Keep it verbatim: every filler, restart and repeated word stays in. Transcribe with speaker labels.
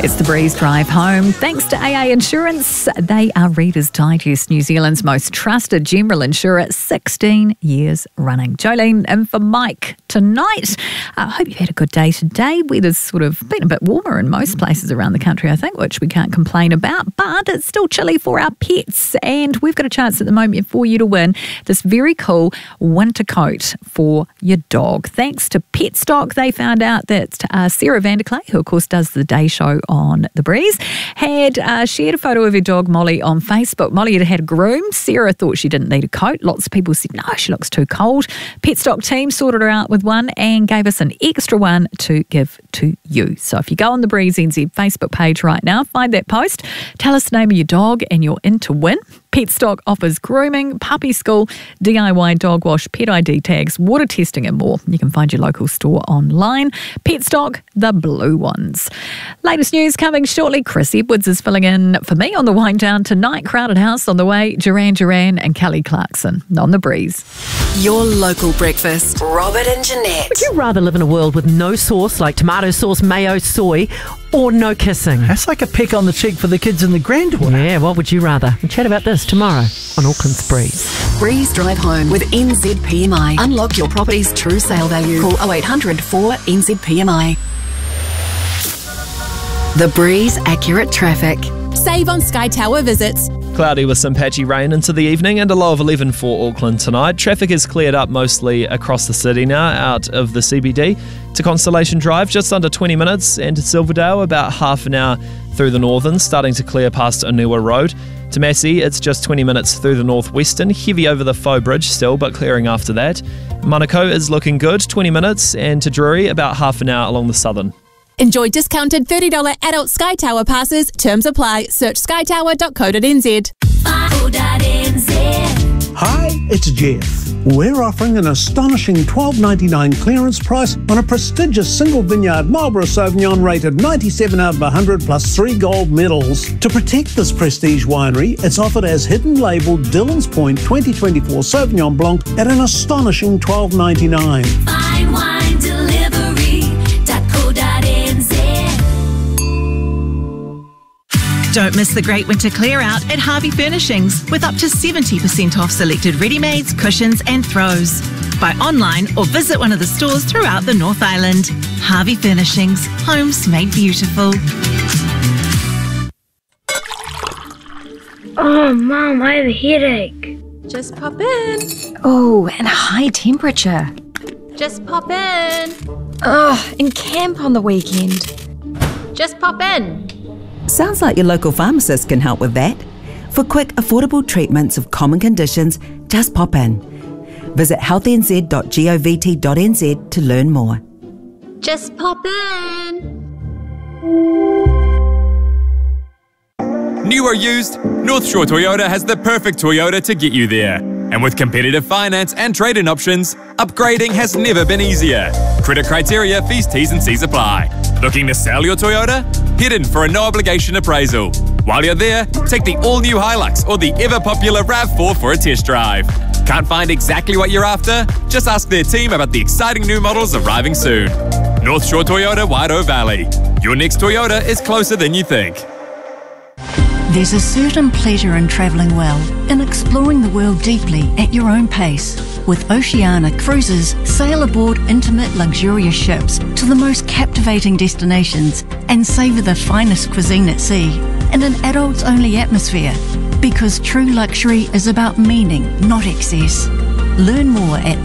Speaker 1: It's the Breeze Drive Home. Thanks to A A Insurance. They are Reader's Digest, New Zealand's most trusted general insurer, sixteen years running. Jolene in for Mike tonight. I uh, hope you've had a good day today. Weather's sort of been a bit warmer in most places around the country, I think, which we can't complain about, but it's still chilly for our pets. And we've got a chance at the moment for you to win this very cool winter coat for your dog. Thanks to Petstock, they found out that uh, Sarah Vanderclay, who of course does the day show on The Breeze, had uh, shared a photo of her dog Molly on Facebook. Molly had had a groom. Sarah thought she didn't need a coat. Lots of people said, no, she looks too cold. Petstock team sorted her out with one and gave us an extra one to give to you. So if you go on the Breeze N Z Facebook page right now, find that post, tell us the name of your dog and you're in to win. Petstock offers grooming, puppy school, D I Y dog wash, pet I D tags, water testing and more. You can find your local store online. Petstock, the blue ones. Latest news coming shortly. Chris Edwards is filling in for me on the wind down tonight. Crowded House on the way. Duran Duran and Kelly Clarkson on The Breeze.
Speaker 2: Your local breakfast. Robert and Jeanette.
Speaker 3: Would you rather live in a world with no sauce like tomato sauce, mayo, soy, or no kissing?
Speaker 4: That's like a peck on the cheek for the kids and the granddaughter.
Speaker 3: Yeah, what would you rather? We'll chat about this tomorrow on Auckland's Breeze.
Speaker 2: Breeze Drive Home with N Z P M I. Unlock your property's true sale value. Call oh eight hundred four N Z P M I. The Breeze Accurate Traffic.
Speaker 5: Save on Sky Tower visits.
Speaker 6: Cloudy with some patchy rain into the evening and a low of eleven for Auckland tonight. Traffic is cleared up mostly across the city now, out of the C B D to Constellation Drive, just under twenty minutes, and to Silverdale, about half an hour through the northern, starting to clear past Onewa Road. To Massey, it's just twenty minutes through the northwestern, heavy over the Faux Bridge still, but clearing after that. Manukau is looking good, twenty minutes, and to Drury, about half an hour along the southern.
Speaker 5: Enjoy discounted thirty dollars adult Sky Tower passes. Terms apply. Search sky tower dot co dot n z.
Speaker 7: Hi, it's Jeff. We're offering an astonishing twelve ninety-nine clearance price on a prestigious single vineyard Marlborough Sauvignon rated ninety-seven out of one hundred plus three gold medals. To protect this prestige winery, it's offered as hidden label Dillon's Point twenty twenty-four Sauvignon Blanc at an astonishing twelve ninety-nine.
Speaker 8: Fine wine delivery dot co dot n z.
Speaker 9: Don't miss the great winter clear out at Harvey Furnishings with up to seventy percent off selected ready-mades, cushions and throws. Buy online or visit one of the stores throughout the North Island. Harvey Furnishings, homes made beautiful.
Speaker 10: Oh, Mum, I have a headache.
Speaker 11: Just pop in.
Speaker 12: Oh, and a high temperature.
Speaker 11: Just pop in.
Speaker 12: Oh, and camp on the weekend.
Speaker 11: Just pop in.
Speaker 13: Sounds like your local pharmacist can help with that. For quick, affordable treatments of common conditions, just pop in. Visit health n z dot govt dot n z to learn more.
Speaker 11: Just pop in.
Speaker 14: New or used, North Shore Toyota has the perfect Toyota to get you there. And with competitive finance and trade-in options, upgrading has never been easier. Credit criteria, fees, T's and C's apply. Looking to sell your Toyota? Head in for a no-obligation appraisal. While you're there, take the all-new Hilux or the ever-popular RAV four for a test drive. Can't find exactly what you're after? Just ask their team about the exciting new models arriving soon. North Shore Toyota, Wairoa Valley. Your next Toyota is closer than you think.
Speaker 15: There's a certain pleasure in travelling well, in exploring the world deeply at your own pace. With Oceania Cruises, sail aboard intimate, luxurious ships to the most captivating destinations and savour the finest cuisine at sea in an adults-only atmosphere. Because true luxury is about meaning, not excess. Learn more at